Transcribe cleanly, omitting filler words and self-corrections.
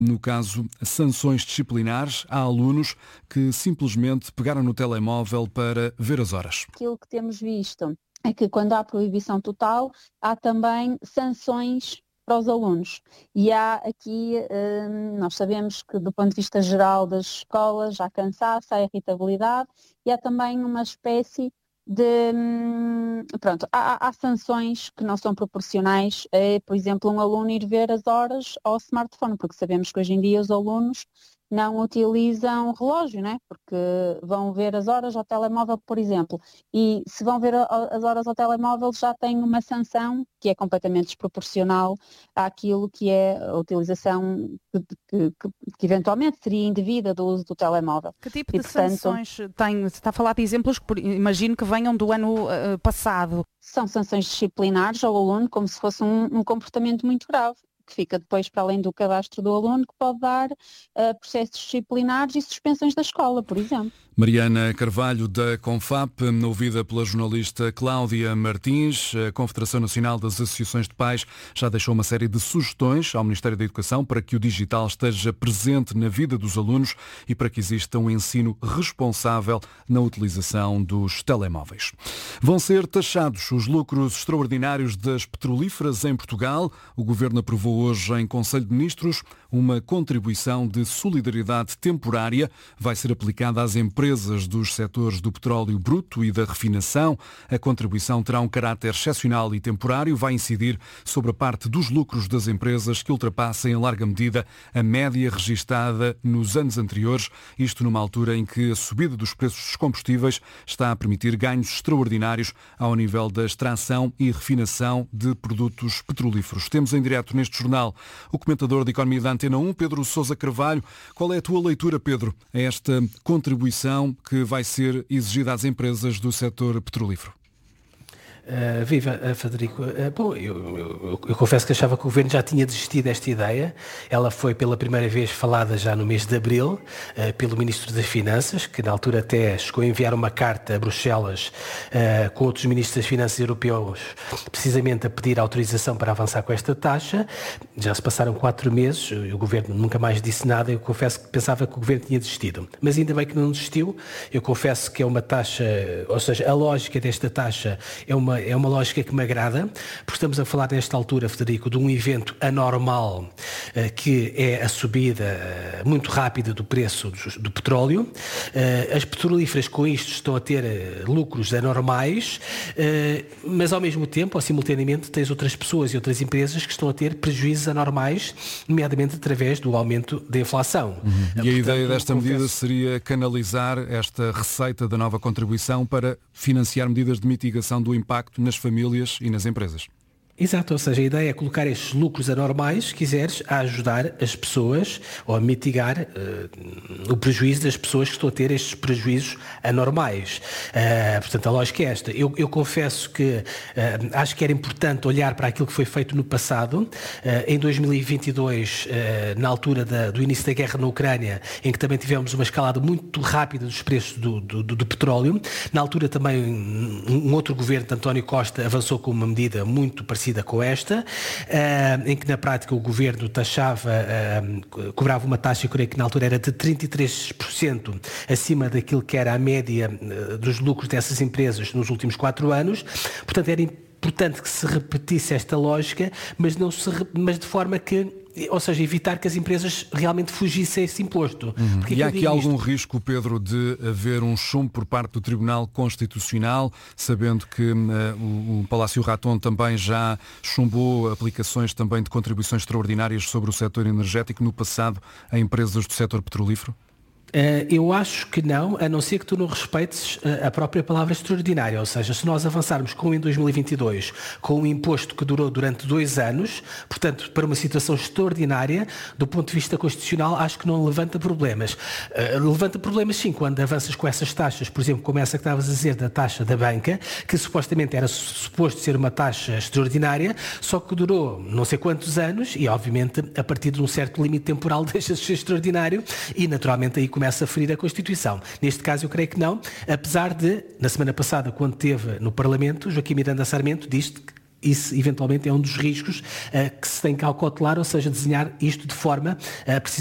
No caso, sanções disciplinares a alunos que simplesmente pegaram no telemóvel para ver as horas. Aquilo que temos visto é que quando há proibição total, há também sanções para os alunos. E há aqui, nós sabemos que do ponto de vista geral das escolas há cansaço, há irritabilidade e há também uma espécie de... há sanções que não são proporcionais a, por exemplo, um aluno ir ver as horas ao smartphone, porque sabemos que hoje em dia os alunos não utilizam relógio, né? Porque vão ver as horas ao telemóvel, por exemplo. E se vão ver as horas ao telemóvel já têm uma sanção que é completamente desproporcional àquilo que é a utilização que eventualmente seria indevida do uso do telemóvel. Que tipo de sanções tem? Você está a falar de exemplos que imagino que venham do ano passado. São sanções disciplinares ao aluno como se fosse um comportamento muito grave, que fica depois para além do cadastro do aluno, que pode dar processos disciplinares e suspensões da escola, por exemplo. Mariana Carvalho, da Confap, ouvida pela jornalista Cláudia Martins. A Confederação Nacional das Associações de Pais já deixou uma série de sugestões ao Ministério da Educação para que o digital esteja presente na vida dos alunos e para que exista um ensino responsável na utilização dos telemóveis. Vão ser taxados os lucros extraordinários das petrolíferas em Portugal. O Governo aprovou hoje em Conselho de Ministros uma contribuição de solidariedade temporária. Vai ser aplicada às empresas dos setores do petróleo bruto e da refinação. A contribuição terá um caráter excepcional e temporário. Vai incidir sobre a parte dos lucros das empresas que ultrapassem em larga medida a média registada nos anos anteriores. Isto numa altura em que a subida dos preços dos combustíveis está a permitir ganhos extraordinários ao nível da extração e refinação de produtos petrolíferos. Temos em direto neste jornal o comentador de Economia da Antena 1, Pedro Sousa Carvalho. Qual é a tua leitura, Pedro, a esta contribuição que vai ser exigida às empresas do setor petrolífero? Viva, Federico. Bom, eu confesso que achava que o Governo já tinha desistido desta ideia. Ela foi pela primeira vez falada já no mês de abril pelo Ministro das Finanças, que na altura até chegou a enviar uma carta a Bruxelas com outros Ministros das Finanças europeus, precisamente a pedir autorização para avançar com esta taxa. Já se passaram 4 meses, o Governo nunca mais disse nada. Eu confesso que pensava que o Governo tinha desistido. Mas ainda bem que não desistiu. Eu confesso que é uma taxa, ou seja, a lógica desta taxa é uma lógica que me agrada, porque estamos a falar nesta altura, Federico, de um evento anormal, que é a subida muito rápida do preço do petróleo. As petrolíferas com isto estão a ter lucros anormais, mas ao mesmo tempo, ou simultaneamente, tens outras pessoas e outras empresas que estão a ter prejuízos anormais, nomeadamente através do aumento da inflação. E a ideia desta medida seria canalizar esta receita da nova contribuição para financiar medidas de mitigação do impacto nas famílias e nas empresas. Exato, ou seja, a ideia é colocar estes lucros anormais, se quiseres, a ajudar as pessoas ou a mitigar o prejuízo das pessoas que estão a ter estes prejuízos anormais. Portanto, a lógica é esta. Eu confesso que acho que era importante olhar para aquilo que foi feito no passado. Em 2022, na altura do início da guerra na Ucrânia, em que também tivemos uma escalada muito rápida dos preços do petróleo, na altura também um outro governo de António Costa avançou com uma medida muito parecida com esta, em que na prática o Governo cobrava uma taxa, eu creio que na altura era de 33% acima daquilo que era a média dos lucros dessas empresas nos últimos 4 anos. Portanto, era importante que se repetisse esta lógica, mas de forma que, ou seja, evitar que as empresas realmente fugissem a esse imposto. E há aqui algum risco, Pedro, de haver um chumbo por parte do Tribunal Constitucional, sabendo que o Palácio Raton também já chumbou aplicações também de contribuições extraordinárias sobre o setor energético no passado a empresas do setor petrolífero? Eu acho que não, a não ser que tu não respeites a própria palavra extraordinária. Ou seja, se nós avançarmos em 2022 com um imposto que durou durante 2 anos, portanto, para uma situação extraordinária, do ponto de vista constitucional, acho que não levanta problemas. Levanta problemas, sim, quando avanças com essas taxas, por exemplo, como essa que estavas a dizer da taxa da banca, que supostamente era suposto ser uma taxa extraordinária, só que durou não sei quantos anos e, obviamente, a partir de um certo limite temporal deixa de ser extraordinário e, naturalmente, aí começa a ferir a Constituição. Neste caso, eu creio que não, apesar de, na semana passada, quando esteve no Parlamento, Joaquim Miranda Sarmento disse isso eventualmente é um dos riscos que se tem que acautelar, ou seja, desenhar isto de forma